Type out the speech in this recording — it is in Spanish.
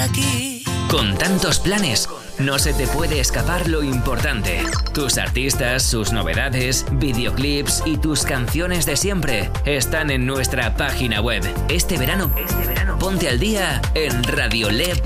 aquí. Con tantos planes, no se te puede escapar lo importante. Tus artistas, sus novedades, videoclips y tus canciones de siempre están en nuestra página web. Este verano, ponte al día en radioleb.es.